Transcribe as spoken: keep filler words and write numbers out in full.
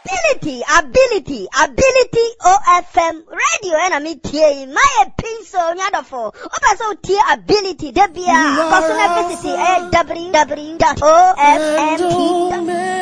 ability, ability, ability O F M radio and I'm here. My pencil, nyadofo. Opa so tie ability. Debia. Personal visit w w w dot o f m t dot com.